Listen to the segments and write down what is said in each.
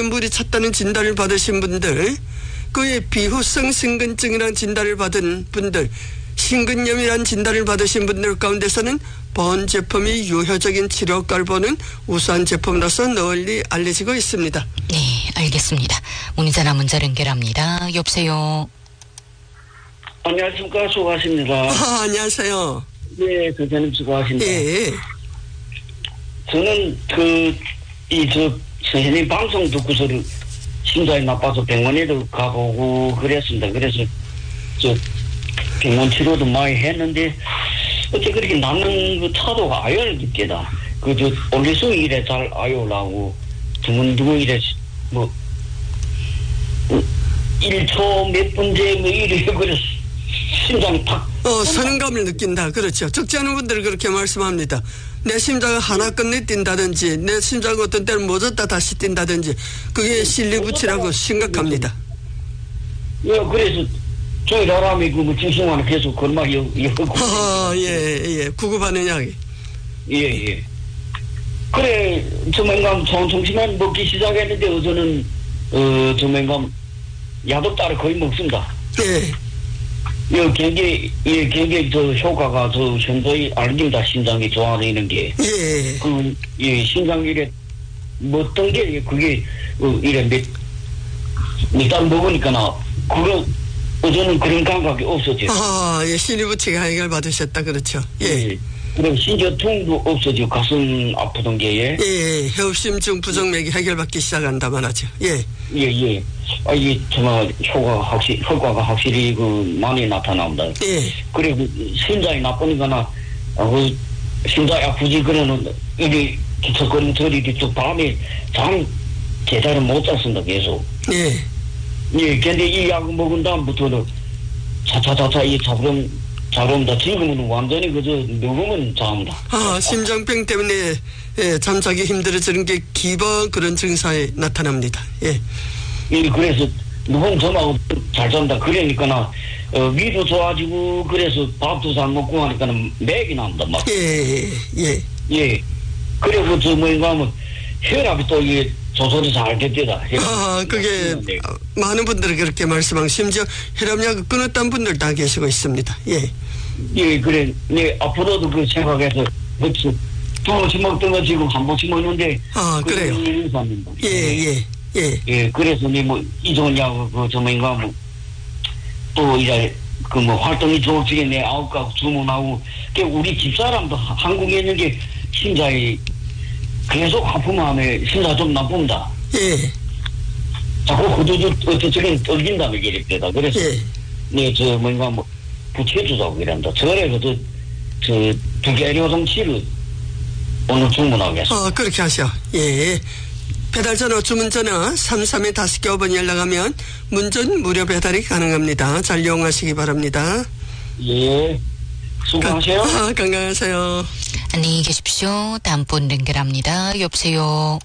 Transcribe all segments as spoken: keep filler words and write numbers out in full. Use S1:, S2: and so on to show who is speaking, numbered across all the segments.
S1: 물이 찼다는 진단을 받으신 분들, 그의 비후성 심근증이라는 진단을 받은 분들, 심근염이라는 진단을 받으신 분들 가운데서는 본 제품이 유효적인 치료 효과를 보는 우수한 제품으로서 널리 알려지고 있습니다.
S2: 네, 알겠습니다. 문자나 문자 연결합니다. 여보세요.
S3: 안녕하십니까. 수고하십니다.
S1: 아, 안녕하세요.
S3: 네, 선생님 수고하십니다.
S1: 예.
S3: 저는 그, 이, 저, 선생님 방송 듣고서 심장이 나빠서 병원에도 가보고 그랬습니다. 그래서 저 병원 치료도 많이 했는데 어떻게 그렇게 남는 그 차도가 아열 느끼다. 그 저 올리수 일에 잘 아요라고 두근두근 이래 뭐 일 초 몇 분째 뭐 이래 그래서 심장이 탁.
S1: 어, 선감을 느낀다. 그렇죠. 적지 않은 분들은 그렇게 말씀합니다. 내 심장은 하나 끝내 뛴다든지 내 심장은 어떤 때는 멎었다 다시 뛴다든지 그게 실리부치라고 심각합니다.
S3: 예, 그래서 저희 사람이 그뭐 증승환을 계속 그런 여, 여고.
S1: 아, 예, 예. 구급하는 약이.
S3: 예, 예. 그래, 조만간 정신만 먹기 시작했는데 어제는, 어, 조만간 야도 따로 거의 먹습니다.
S1: 예.
S3: 예, 굉장히, 예, 굉장히 저 효과가 저 현저히 알립니다. 심장이 좋아지는 게.
S1: 예.
S3: 그, 예, 심장 이래, 뭐 어떤 게, 그게, 어, 이래 몇, 몇 달 먹으니까나, 그거, 어제는 그런 감각이 없어져요.
S1: 아, 예, 실리부치가 해결 받으셨다. 그렇죠. 예.
S3: 예. 그럼 심저통도 없어지고 가슴 아프던 게, 예.
S1: 예, 협심증 부정맥이 해결받기 시작한다 말하죠. 예.
S3: 예, 예. 아, 이게 정말 효과가 확실히, 효과가 확실히 그 많이 나타납니다.
S1: 예.
S3: 그리고 심장이 나쁘니까나, 아, 그 심장이 아프지 그러는, 이리 기척거리는 소리, 또 밤에 잠 제대로 못 잤습니다, 계속.
S1: 예.
S3: 예, 근데 이 약 먹은 다음부터는 차차차차 이 자부름, 자부름다. 지금은 완전히 그저 녹으면 잡니다.
S1: 아, 심장병 때문에 예, 잠자기 힘들어지는 게 기본 그런 증상에 나타납니다. 예.
S3: 예, 그래서 누군 저하고 잘 잔다. 그러니까나 어, 위도 좋아지고 그래서 밥도 잘 먹고 하니까는 맥이 난다 막.
S1: 예, 예.
S3: 예. 그리고 저 뭐인가 하면 혈압이 또 이게 조절이 잘 됐대다.
S1: 아, 그게 많은 분들이 그렇게 말씀하고 심지어 혈압약을 끊었다는 분들 다 계시고 있습니다. 예.
S3: 예, 그래. 네, 앞으로도 그 생각해서 두 번씩 먹던 거 지금 한 번씩 먹는데.
S1: 아, 그래요. 예, 예, 예.
S3: 예, 그래서 네, 뭐, 이종원 약, 그, 저, 뭐인가, 뭐, 또, 이제, 그, 뭐, 활동이 좋을 적에 내 아홉 가구 주문하고, 그, 우리 집사람도 한국에 있는 게 심장이 계속 아프면 심장 좀 나쁩니다.
S1: 예.
S3: 자꾸 후두두, 어쩌저긴 떨긴다며, 이랬대다. 그래서,
S1: 예.
S3: 네, 저, 뭔가, 뭐, 부채주자고 이란다. 저래서, 저, 저, 두 개 요정치를 오늘 주문하겠습니다.
S1: 어, 그렇게 하셔. 예. 배달 전화, 주문 전화 삼삼에 다섯 개 오 번 연락하면 문전 무료 배달이 가능합니다. 잘 이용하시기 바랍니다.
S3: 예. 수고하세요.
S1: 아, 건강하세요.
S2: 안녕히 계십시오. 다음 분 연결합니다. 여보세요.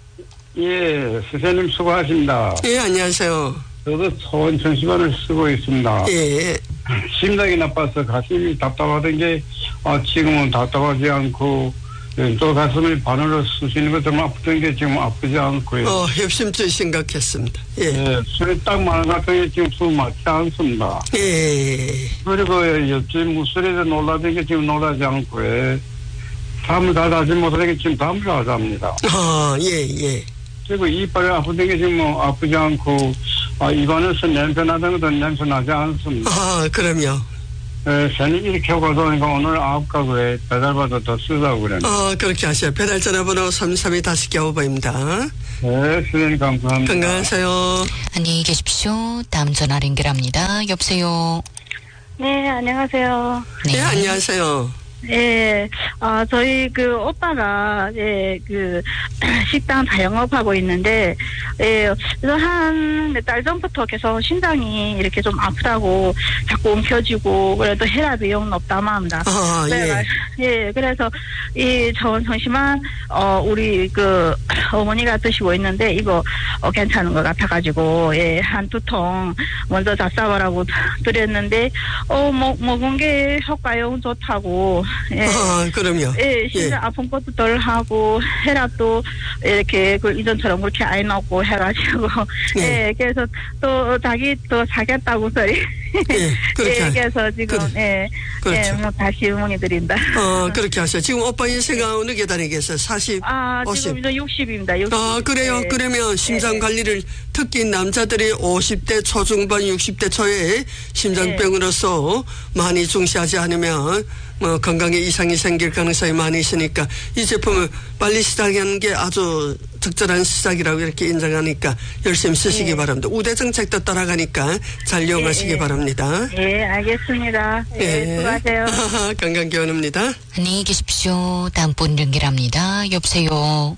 S4: 예, 선생님 수고하십니다.
S1: 예, 안녕하세요.
S4: 저도 소원청심환을 쓰고 있습니다.
S1: 예.
S4: 심장이 나빠서 가슴이 답답하던 게 아, 지금은 답답하지 않고 또 가슴이 바늘로 쑤시는 것 좀 아프던 게 지금 아프지 않고요.
S1: 어, 협심증 심각했습니다. 예.
S4: 예, 술이 딱 많은 것 같은 게 지금 숨 막지 않습니다.
S1: 예.
S4: 그리고 옆집 무술에서 놀라던 게 지금 놀라지 않고 예. 잠을 다 자지 못하는 게 지금 잠을 다 잡니다.
S1: 아, 예, 예.
S4: 그리고 이빨이 아프던 게 지금 뭐 아프지 않고 아, 입안에서 냄새 나던 것도 냄새 나지 않습니다.
S1: 아, 그럼요.
S4: 예, 선생님 이렇게 하고 그러니까 오늘 아홉 가구에 배달받아 더 쓰자고 그랬는데.
S1: 아, 그렇게 하셔요. 배달 전화번호 삼삼에 다섯 개 오 번입니다.
S4: 네, 선생님 감사합니다.
S1: 건강하세요.
S2: 안녕히 계십시오. 다음 전화 연결합니다. 여보세요.
S5: 네, 안녕하세요.
S2: 네.
S1: 네, 안녕하세요.
S5: 예, 아, 저희 그 오빠가, 예, 그, 식당 자영업하고 있는데, 예, 그래서 한 몇 달 전부터 계속 심장이 이렇게 좀 아프다고 자꾸 움켜쥐고, 그래도 혈압이 영 높다고 합니다.
S1: 아, 예.
S5: 예, 그래서 이 전, 정심한, 어, 우리 그, 어머니가 드시고 있는데, 이거, 어, 괜찮은 것 같아가지고, 예, 한 두 통 먼저 잡사보라고 드렸는데, 어, 먹, 먹은 게 효과용 좋다고, 예.
S1: 아, 그럼요.
S5: 예, 심장
S1: 예.
S5: 아픈 것도 덜 하고, 혈압도 이렇게 그 이전처럼 그렇게 안 나오고 해가지고,
S1: 예.
S5: 예, 그래서 또 자기 또 사겠다고 소리.
S1: 예, 그렇게
S5: 예, 그래서 지금,
S1: 그래.
S5: 예,
S1: 그렇죠.
S5: 예, 뭐 다시 응원해드린다.
S1: 어, 그렇게 하셔. 지금 오빠 연세가 어느 계단이겠어요? 사십,
S5: 아,
S1: 오십.
S5: 지금 이제 육십입니다. 육십.
S1: 아, 그래요?
S5: 예.
S1: 그러면 심장
S5: 예.
S1: 관리를 특히 남자들이 오십 대 초중반, 육십 대 초에 심장병으로서 많이 중시하지 않으면 뭐 건강에 이상이 생길 가능성이 많이 있으니까 이 제품을 빨리 시작하는 게 아주 적절한 시작이라고 이렇게 인정하니까 열심히 쓰시기
S5: 예.
S1: 바랍니다. 우대 정책도 따라가니까 잘 이용하시기
S5: 예, 예.
S1: 바랍니다.
S5: 예, 알겠습니다. 예, 수고하세요.
S1: 건강기원입니다.
S2: 안녕히 계십시오. 다음 분 연결합니다. 여보세요.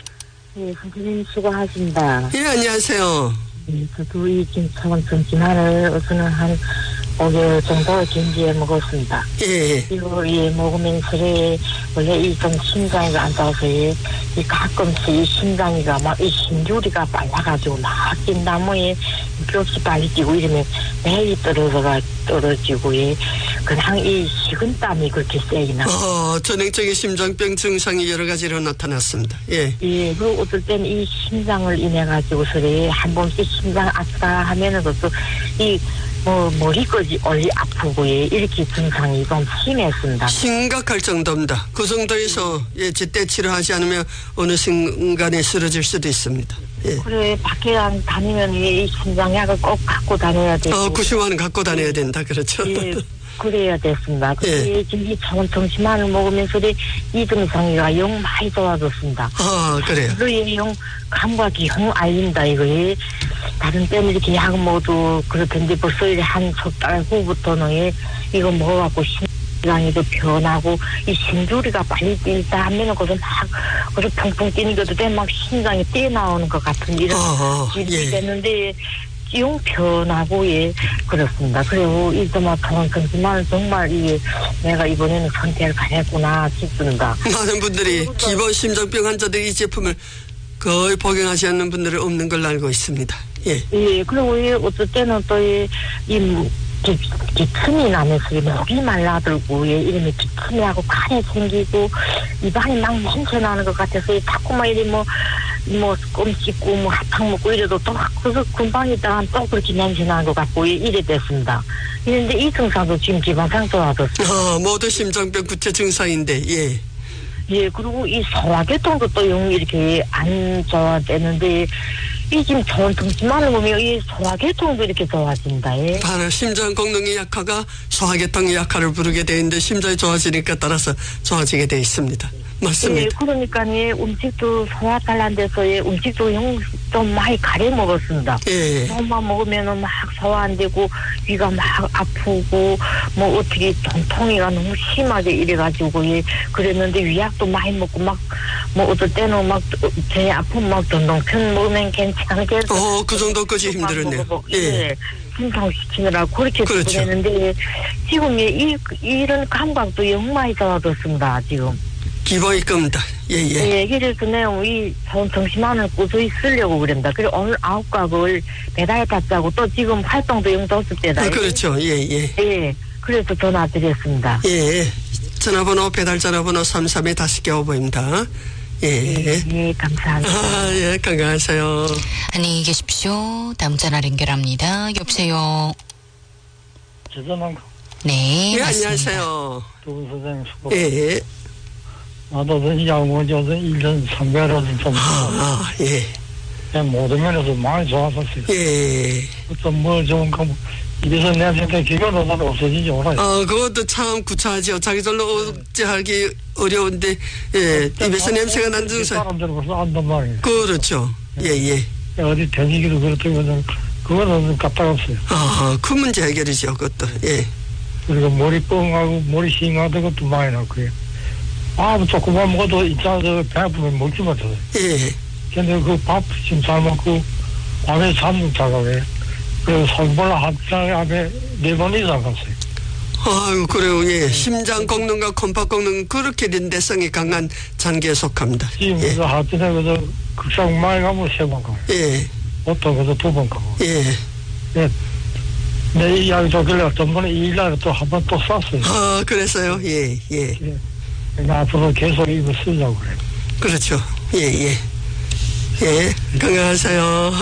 S6: 예, 선생님 수고하십니다.
S1: 예, 안녕하세요.
S6: 예, 저도 이 김차원 정진화를 어서는 한 오 개월 정도 견지해 먹었습니다.
S1: 예.
S6: 그리고 예, 먹으면서 원래 이 좀 심장이가 안 좋아서 예, 이 가끔씩 이 심장이가 막 이 심줄이가 빨라가지고 막 뛴나무에 뼈없이 빨리 뛰고 이러면 매일 떨어져가 떨어지고 예, 그냥 이 식은땀이 그렇게 세이나.
S1: 어, 전형적인 심장병 증상이 여러 가지로 나타났습니다. 예.
S6: 예, 그리고 어떨 때는 이 심장을 인해가지고서 예, 한 번씩 심장 아프다 하면은 또 이 뭐 머리까지 얼리 아프고 예, 이렇게 증상이 좀 심했습니다.
S1: 심각할 정도입니다. 그 정도에서 예, 제때 치료하지 않으면 어느 순간에 쓰러질 수도 있습니다. 예.
S6: 그래 밖에 안 다니면 이 심장약을 꼭 갖고 다녀야 되고.
S1: 어, 구십만 원 갖고 다녀야 된다. 그렇죠.
S6: 예, 그래야 됐습니다.
S1: 예.
S6: 근데 지금 이 차원 정신만을 먹으면서 이 증상이가 영 많이 좋아졌습니다.
S1: 아, 그래요.
S6: 그게 영 감각이 영 알린다 이거에. 다른 때는 이렇게 약 먹어도 그렇던데 벌써 한 석 달 후부터는 예, 이거 먹어갖고 심장이도 변하고 이 심줄이가 빨리 뛴다 하면은 그래서 막 그래서 펑펑 뛰는 것도 돼 막 심장이 뛰어나오는 것 같은 이런
S1: 어,
S6: 일이
S1: 예.
S6: 됐는데 용 변하고 예 그렇습니다. 그리고 이도막 그만큼지만 정말 이 내가 이번에는 선택을 가했구나 싶습니다.
S1: 많은 분들이 기본 심장병 환자들이 이 제품을 거의 복용하지 않는 분들은 없는 걸로 알고 있습니다. 예.
S6: 예, 그리고 이 어떨 때는 또 이 이 기침이 나면서 이 목이 말라들고 예, 이름이 기침이 하고 간이 생기고 입안이 막 냄새 나는 것 같아서 자꾸만 이리 뭐 뭐 껌 씹고 뭐 핫탕 먹고 이래도 또 그래서 금방 있다가 또 그렇게 냄새 나는 것 같고 예, 이래 됐습니다. 그런데 이 증상도 지금 기반상 좋아졌어요.
S1: 어, 모두 심장병 구체 증상인데 예.
S6: 예, 그리고 이 소화계통도 또 영 이렇게 안 좋아되는데 이 지금 좋은 등심만을 보면 이 소화계통도 이렇게 좋아진다. 예.
S1: 바로 심장功能이 약화가 소화계통의 약화를 부르게 돼 있는데 심장이 좋아지니까 따라서 좋아지게 돼 있습니다. 맞습니다.
S6: 예, 그러니까 예, 음식도 소화 잘 안 돼서 예, 음식도 영 좀 많이 가려 먹었습니다.
S1: 예.
S6: 너무만 먹으면은 막 소화 안 되고 위가 막 아프고 뭐 어떻게 통통이가 너무 심하게 이래가지고 예, 그랬는데 위약도 많이 먹고 막 뭐 어떨 때는 막 제 아픔 막 던동편 먹으면 괜찮겠어.
S1: 어, 그 정도까지 힘들었네요.
S6: 예. 예. 진통시키느라고 그렇게
S1: 그렇죠.
S6: 했는데 지금 이, 이런 감각도 영 많이 좋아졌습니다. 지금.
S1: 기본일 겁니다. 예, 예.
S6: 예, 그래서 내가 이 정신만을 꾸준히 쓰려고 그랬다. 그리고 오늘 아홉 갑을 배달 받자고 또 지금 활동도 영도없을 때다.
S1: 아, 그렇죠. 예, 예.
S6: 예, 그래서 전화 드렸습니다.
S1: 예. 전화번호, 배달 전화번호 삼삼에 다섯 개 오보입니다. 예.
S6: 예, 예, 감사합니다.
S1: 아, 예, 건강하세요.
S2: 안녕히 계십시오. 다음 전화 연결합니다. 여보세요.
S4: 저는
S2: 네,
S1: 예,
S2: 맞습니다.
S1: 안녕하세요.
S4: 두분 선생님 수고.
S1: 예.
S4: 나도 약물 줘서 일 년 삼 개월을 좀
S1: 아, 예.
S4: 그냥 모든 면에서 많이 좋아졌어요.
S1: 예.
S4: 어떤 뭐 좋은 거 입에서 내한테 기가도 다 없어지지 않아요.
S1: 어, 그것도 참 구차하죠. 자기들로 억제하기 어려운데, 예. 입에서 냄새가 난 증상.
S4: 사람들은 벌써 안단 말이에요.
S1: 그렇죠. 예, 예.
S4: 어디 돼지기도 그렇다고 그거는 까딱없어요.
S1: 아, 큰 문제 해결이죠. 그것도. 예.
S4: 그리고 머리 뻥하고 머리 싱하던 것도 많이 나고요. 아, 조금만 먹어도 있잖아, 배 아프면 먹지 못해요.
S1: 예.
S4: 근데 그 밥 지금 잘 먹고 밤에 잠도 자고 해. 그 손볼 한 달 앞에 네 번 이상 갔어요.
S1: 아유, 그래요. 예. 심장功能과 컴팍功能 그렇게 린대성이 강한 장기에 속합니다.
S4: 지금
S1: 예.
S4: 그래서 하여튼에 그래서 극상 많이 가면 세 번 가요.
S1: 예.
S4: 보통 그래서 두 번 가고.
S1: 예.
S4: 예. 내 이야기도 그래 전번에 이일날 또 한 번 또 쐈어요.
S1: 아, 그래서요. 예, 예.
S4: 예. 그러니까 앞으로 계속 이거 쓰려고 그래요.
S1: 그렇죠. 예, 예. 예, 건강하세요.